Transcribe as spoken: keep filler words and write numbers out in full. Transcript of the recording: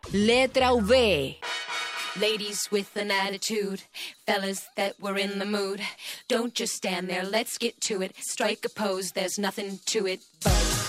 Letra V. Ladies with an attitude, fellas that were in the mood. Don't just stand there, let's get to it. Strike a pose, there's nothing to it but